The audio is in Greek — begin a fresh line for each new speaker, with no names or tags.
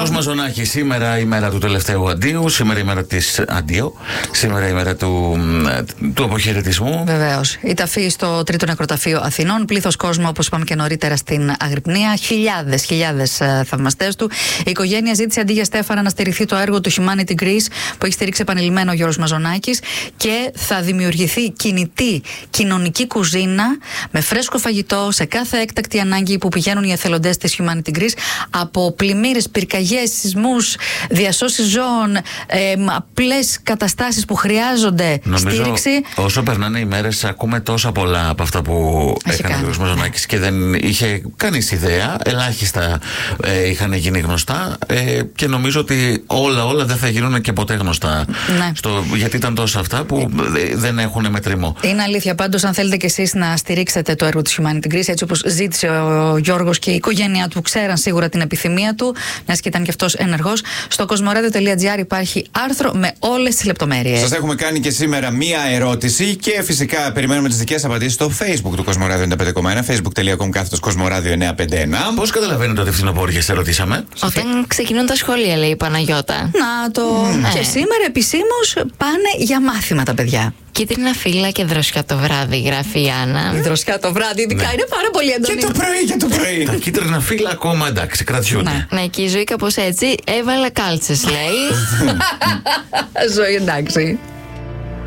Γιώργος Μαζονάκης, σήμερα η μέρα του τελευταίου αντίου, σήμερα η μέρα της αντίο, σήμερα η μέρα του αποχαιρετισμού.
Βεβαίως. Η ταφή στο Τρίτο Νεκροταφείο Αθηνών. Πλήθος κόσμου, όπως είπαμε και νωρίτερα, στην Αγρυπνία. Χιλιάδες θαυμαστές του. Η οικογένεια ζήτησε αντί για Στέφανα να στηριχθεί το έργο του Humanity Greece που έχει στηρίξει επανειλημμένο ο Γιώργος Μαζονάκης και θα δημιουργηθεί κινητή κοινωνική κουζίνα με φρέσκο φαγητό σε κάθε έκτακτη ανάγκη που πηγαίνουν οι εθελοντές της Humanity Greece, από πλημμύρες, πυρκαγιές, σεισμούς, διασώσεις ζώων, απλές καταστάσεις που χρειάζονται στήριξη.
Όσο περνάνε οι μέρες, ακούμε τόσα πολλά από αυτά που έκανε ο Γιώργος Μαζονάκης και δεν είχε κανείς ιδέα. Ελάχιστα είχαν γίνει γνωστά και νομίζω ότι όλα δεν θα γίνουν και ποτέ γνωστά.
Ναι.
Γιατί ήταν τόσα αυτά που δεν έχουν μετρημό.
Είναι αλήθεια. Πάντως, αν θέλετε κι εσείς να στηρίξετε το έργο της Humanity Greece, έτσι όπως ζήτησε ο Γιώργος και η οικογένειά του, ξέραν σίγουρα την επιθυμία του, μιας και ήταν και αυτός ενεργός, στο cosmoradio.gr υπάρχει άρθρο με όλες τις λεπτομέρειες.
Σας έχουμε κάνει και σήμερα μία ερώτηση και φυσικά περιμένουμε τις δικές απαντήσεις στο Facebook του Cosmoradio 95,1, facebook.com/Cosmoradio951.
Πώς καταλαβαίνετε ότι φθινοπόρια ρωτήσαμε?
Όταν ξεκινούν τα σχολεία, λέει η Παναγιώτα.
Να το. Και σήμερα επισήμως πάνε για μάθημα τα παιδιά.
Κίτρινα φύλλα και δροσιά το βράδυ, γράφει η Άννα.
Η δροσιά το βράδυ, ειδικά είναι πάρα πολύ έντονη.
Και το πρωί.
Τα κίτρινα φύλλα ακόμα εντάξει, κρατιούνται.
Ναι, και η ζωή κάπως έτσι. Έβαλα κάλτσες, λέει.
Ζωή, εντάξει.